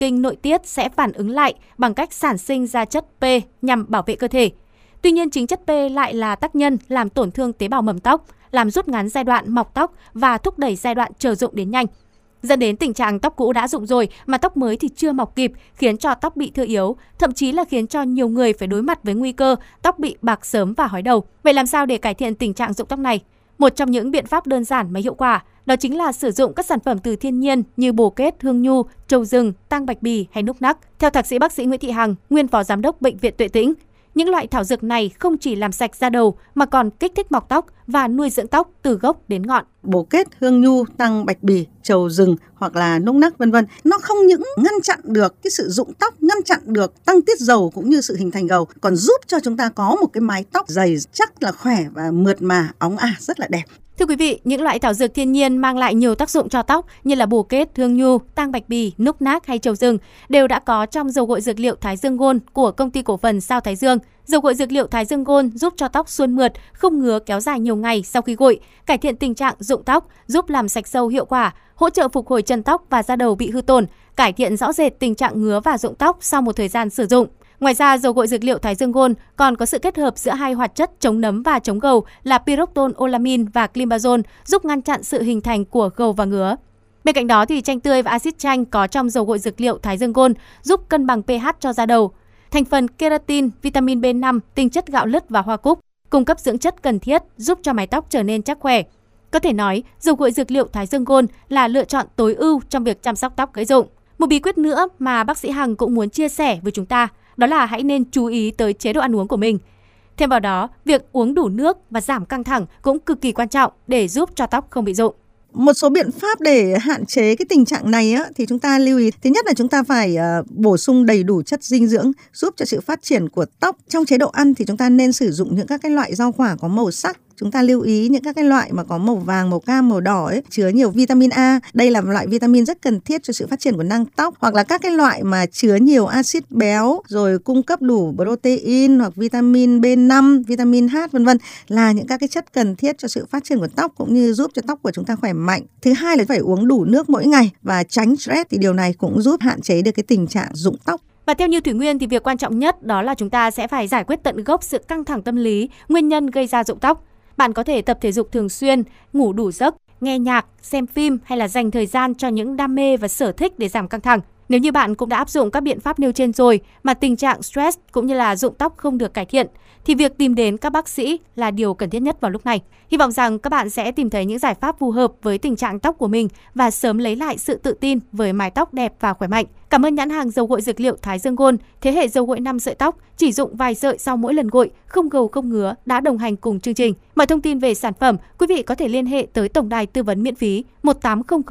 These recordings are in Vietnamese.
kinh nội tiết sẽ phản ứng lại bằng cách sản sinh ra chất P nhằm bảo vệ cơ thể. Tuy nhiên, chính chất P lại là tác nhân làm tổn thương tế bào mầm tóc, làm rút ngắn giai đoạn mọc tóc và thúc đẩy giai đoạn chờ rụng đến nhanh, dẫn đến tình trạng tóc cũ đã rụng rồi mà tóc mới thì chưa mọc kịp, khiến cho tóc bị thưa yếu, thậm chí là khiến cho nhiều người phải đối mặt với nguy cơ tóc bị bạc sớm và hói đầu. Vậy làm sao để cải thiện tình trạng rụng tóc này? Một trong những biện pháp đơn giản mà hiệu quả đó chính là sử dụng các sản phẩm từ thiên nhiên như bồ kết, hương nhu, trầu rừng, tang bạch bì hay núc nắc. Theo thạc sĩ bác sĩ Nguyễn Thị Hằng, nguyên phó giám đốc Bệnh viện Tuệ Tĩnh, những loại thảo dược này không chỉ làm sạch da đầu mà còn kích thích mọc tóc và nuôi dưỡng tóc từ gốc đến ngọn. Bồ kết, hương nhu, tang bạch bì, trầu rừng hoặc là núc nắc vân vân, nó không những ngăn chặn được cái sự rụng tóc, ngăn chặn được tăng tiết dầu cũng như sự hình thành gầu, còn giúp cho chúng ta có một cái mái tóc dày chắc là khỏe và mượt mà, óng ả rất là đẹp. Thưa quý vị, những loại thảo dược thiên nhiên mang lại nhiều tác dụng cho tóc như là bồ kết, hương nhu, tang bạch bì, núc nác hay trầu rừng đều đã có trong dầu gội dược liệu Thái Dương Gold của công ty cổ phần Sao Thái Dương. Dầu gội dược liệu Thái Dương Gold giúp cho tóc suôn mượt, không ngứa kéo dài nhiều ngày sau khi gội, cải thiện tình trạng rụng tóc, giúp làm sạch sâu hiệu quả, hỗ trợ phục hồi chân tóc và da đầu bị hư tổn, cải thiện rõ rệt tình trạng ngứa và rụng tóc sau một thời gian sử dụng. Ngoài ra, dầu gội dược liệu Thái Dương Gold còn có sự kết hợp giữa hai hoạt chất chống nấm và chống gầu là pyroxol-olamin và climbazole, giúp ngăn chặn sự hình thành của gầu và ngứa. Bên cạnh đó, thì chanh tươi và axit chanh có trong dầu gội dược liệu Thái Dương Gold giúp cân bằng pH cho da đầu. Thành phần keratin, vitamin B5, tinh chất gạo lứt và hoa cúc cung cấp dưỡng chất cần thiết giúp cho mái tóc trở nên chắc khỏe. Có thể nói, dầu gội dược liệu Thái Dương Gold là lựa chọn tối ưu trong việc chăm sóc tóc gãy rụng. Một bí quyết nữa mà bác sĩ Hằng cũng muốn chia sẻ với chúng ta đó là hãy nên chú ý tới chế độ ăn uống của mình. Thêm vào đó, việc uống đủ nước và giảm căng thẳng cũng cực kỳ quan trọng để giúp cho tóc không bị rụng. Một số biện pháp để hạn chế cái tình trạng này thì chúng ta lưu ý. Thứ nhất là chúng ta phải bổ sung đầy đủ chất dinh dưỡng giúp cho sự phát triển của tóc. Trong chế độ ăn thì chúng ta nên sử dụng những các cái loại rau quả có màu sắc. Chúng ta lưu ý những các cái loại mà có màu vàng, màu cam, màu đỏ chứa nhiều vitamin A. Đây là loại vitamin rất cần thiết cho sự phát triển của nang tóc. Hoặc là các cái loại mà chứa nhiều axit béo, rồi cung cấp đủ protein hoặc vitamin B5, vitamin H vân vân là những các cái chất cần thiết cho sự phát triển của tóc cũng như giúp cho tóc của chúng ta khỏe mạnh. Thứ hai là phải uống đủ nước mỗi ngày và tránh stress, thì điều này cũng giúp hạn chế được cái tình trạng rụng tóc. Và theo như Thủy Nguyên thì việc quan trọng nhất đó là chúng ta sẽ phải giải quyết tận gốc sự căng thẳng tâm lý, nguyên nhân gây ra rụng tóc. Bạn có thể tập thể dục thường xuyên, ngủ đủ giấc, nghe nhạc, xem phim hay là dành thời gian cho những đam mê và sở thích để giảm căng thẳng. Nếu như bạn cũng đã áp dụng các biện pháp nêu trên rồi mà tình trạng stress cũng như là rụng tóc không được cải thiện, thì việc tìm đến các bác sĩ là điều cần thiết nhất vào lúc này. Hy vọng rằng các bạn sẽ tìm thấy những giải pháp phù hợp với tình trạng tóc của mình và sớm lấy lại sự tự tin với mái tóc đẹp và khỏe mạnh. Cảm ơn nhãn hàng dầu gội dược liệu Thái Dương Gold, thế hệ dầu gội 5 sợi tóc, chỉ dụng vài sợi sau mỗi lần gội, không gầu không ngứa, đã đồng hành cùng chương trình. Mọi thông tin về sản phẩm, quý vị có thể liên hệ tới tổng đài tư vấn miễn phí 1800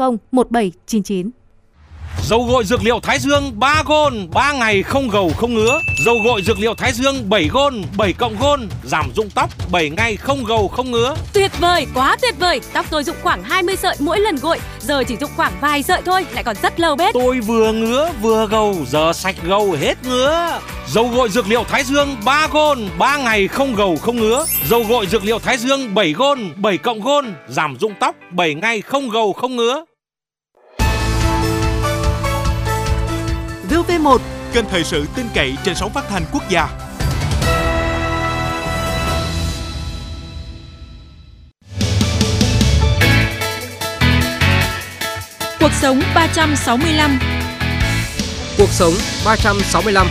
1799. Dầu gội dược liệu Thái Dương 3 Gold, 3 ngày không gầu không ngứa. Dầu gội dược liệu Thái Dương 7 Gold, 7 cộng Gold, giảm rụng tóc 7 ngày không gầu không ngứa. Tuyệt vời, quá tuyệt vời. Tóc tôi rụng khoảng 20 sợi mỗi lần gội, giờ chỉ rụng khoảng vài sợi thôi, lại còn rất lâu bết. Tôi vừa ngứa vừa gầu, giờ sạch gầu hết ngứa. Dầu gội dược liệu Thái Dương 3 Gold, 3 ngày không gầu không ngứa. Dầu gội dược liệu Thái Dương 7 Gold, 7 cộng Gold, giảm rụng tóc 7 ngày không gầu không ngứa. VV1, kênh thời sự tin cậy trên sóng phát thanh quốc gia. Cuộc sống 365. Cuộc sống 365.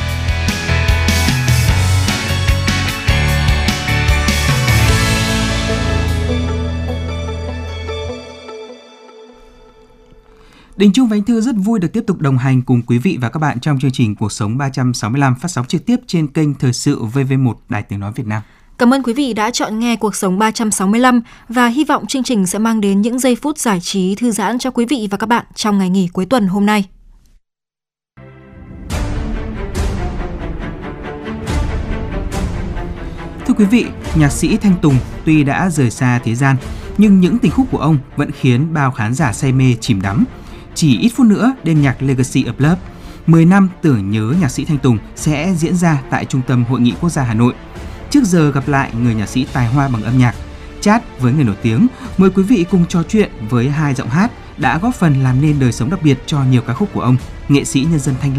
Đình Trung và Anh Thư rất vui được tiếp tục đồng hành cùng quý vị và các bạn trong chương trình Cuộc sống 365 phát sóng trực tiếp trên kênh Thời sự VV1 Đài Tiếng nói Việt Nam. Cảm ơn quý vị đã chọn nghe Cuộc sống 365 và hy vọng chương trình sẽ mang đến những giây phút giải trí thư giãn cho quý vị và các bạn trong ngày nghỉ cuối tuần hôm nay. Thưa quý vị, nhạc sĩ Thanh Tùng tuy đã rời xa thế gian, nhưng những tình khúc của ông vẫn khiến bao khán giả say mê chìm đắm. Chỉ ít phút nữa, đêm nhạc Legacy of Love, 10 năm tưởng nhớ nhạc sĩ Thanh Tùng sẽ diễn ra tại Trung tâm Hội nghị Quốc gia Hà Nội. Trước giờ gặp lại người nhạc sĩ tài hoa bằng âm nhạc, chat với người nổi tiếng, mời quý vị cùng trò chuyện với hai giọng hát đã góp phần làm nên đời sống đặc biệt cho nhiều ca khúc của ông. Nghệ sĩ nhân dân Thanh